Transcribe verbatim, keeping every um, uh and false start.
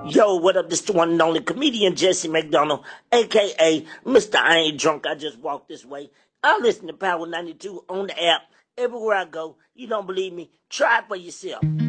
Yo, what up? This the one and only comedian Jesse McDonald, a k a. Mister I Ain't Drunk, I Just Walked This Way. I listen to Power ninety-two on the app everywhere I go. You don't believe me? Try it for yourself.